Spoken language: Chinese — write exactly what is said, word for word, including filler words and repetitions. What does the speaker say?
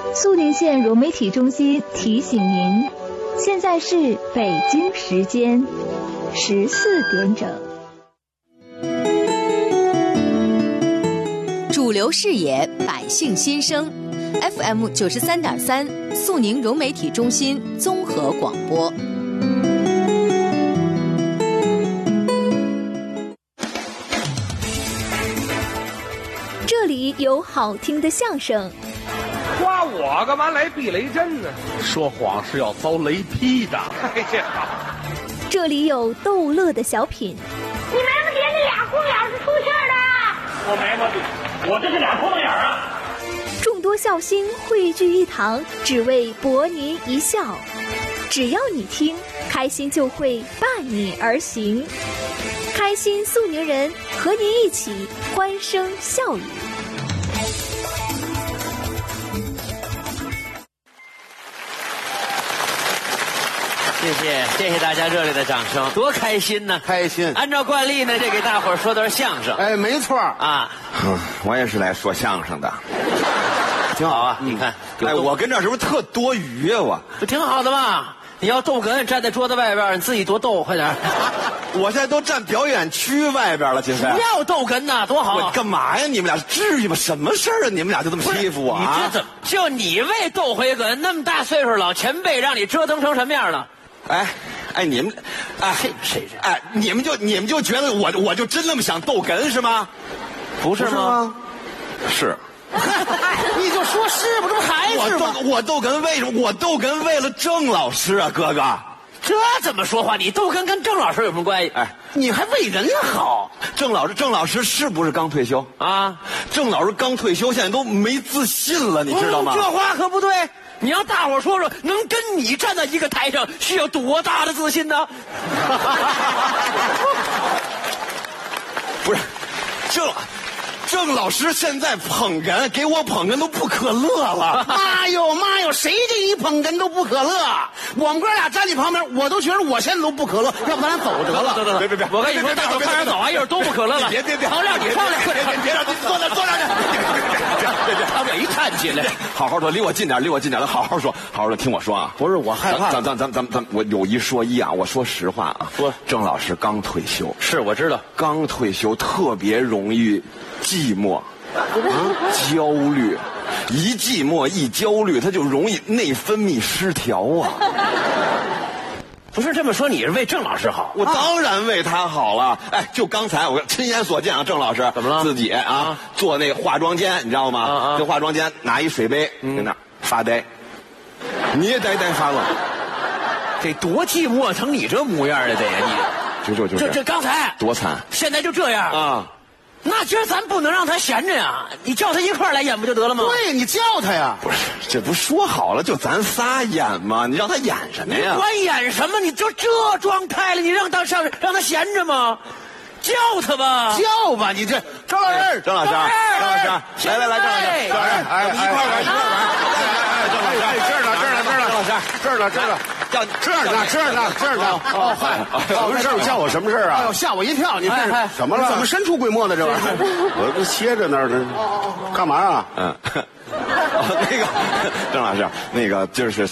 肃宁县融媒体中心提醒您，现在是北京时间十四点整。 主流视野，百姓心声 ，F M 九十三点三，肃宁融媒体中心综合广播。 这里有好听的相声。 夸我干嘛来避雷针呢？ 说谎是要遭雷劈的。 哎呀， 这里有逗乐的小品。 你们不觉得俩红眼是出气儿的？ 我没我，我这是俩窟窿眼儿啊！ 众多笑星汇聚一堂，只为博您一笑。只要你听，开心就会伴你而行。开心肃宁人和您一起欢声笑语。 谢谢谢谢大家热烈的掌声，多开心呢！ 开心。 按照惯例呢，这给大伙儿说段相声。 哎，没错啊， 嗯，我也是来说相声的， 挺好啊。你看， 哎，我跟这儿是不是特多余啊？我不挺好的吗？你要逗哏，站在桌子外边，你自己多逗，快点。 我现在都站表演区外边了，金飞。 不要逗哏呐，多好！ 我干嘛呀？你们俩至于吗？什么事儿啊？你们俩就这么欺负我啊？ 你这怎么？就你为逗回哏，那么大岁数老前辈让你折腾成什么样了？ 哎，哎，你们，哎， 谁谁谁？ 哎，你们就你们就觉得我我就真那么想逗哏是吗？ 不是吗？ 是。 你就说是不？这不还是吗？ 我逗我逗哏为什么？我逗哏为了郑老师啊，哥哥。 这怎么说话？你逗哏跟郑老师有什么关系？ 哎， 你还为人好。 郑老师，郑老师是不是刚退休啊？ 郑老师刚退休，现在都没自信了，你知道吗？ 哦、这话可不对。你让大伙说说，能跟你站在一个台上，需要多大的自信呢？ 不是，郑郑老师现在捧哏，给我捧哏都不可乐了。 妈哟妈哟，谁给你捧哏都不可乐。我们哥俩站你旁边，我都觉得我现在都不可乐。要不咱俩走得了？ 得得得， 别别别！ 我跟你说，大伙看着走啊，一会儿都不可乐了。 别别别！ 唐亮，你上来， 别别别让你坐那坐那去！别别！ 唐亮一站起来， 好好说，离我近点，离我近点，好好说，好好说，听我说啊！ 不是我害怕， 咱咱咱咱咱，我有一说一啊，我说实话啊， 说郑老师刚退休， 是我知道， 刚退休特别容易寂寞。嗯，焦虑，一寂寞一焦虑，他就容易内分泌失调啊。 不是这么说，你是为郑老师好？ 我当然为他好了。哎，就刚才我亲眼所见啊，郑老师怎么了？ 自己啊，啊做那个化妆间，你知道吗？ 啊啊在化妆间拿一水杯，嗯、在那发呆，你也呆呆发愣， 得多寂寞成你这模样的得呀你。就就就这这刚才多惨， 现在就这样啊。 那今儿咱不能让他闲着呀，你叫他一块儿来演不就得了吗？ 对，你叫他呀。 不是，这不说好了就咱仨演吗？你让他演什么呀？ 你管演什么？你就这状态了，你让他上让他闲着吗？叫他吧， 叫吧，你这郑老师， 郑老师，郑老师，来来来，郑老师， 郑老师，哎，一块玩，一块玩。哎，郑老师，哎，这儿呢，这儿呢，这儿呢，郑老师，这儿呢，这儿呢。叫这儿呢，这儿呢，这儿呢。哦，嗨，什么事儿？叫我什么事儿啊？哎呦，吓我一跳！你这是怎么了？怎么神出鬼没的这玩意儿？我这歇着那儿呢，干嘛呀？ 嗯，那个郑老师，那个就是。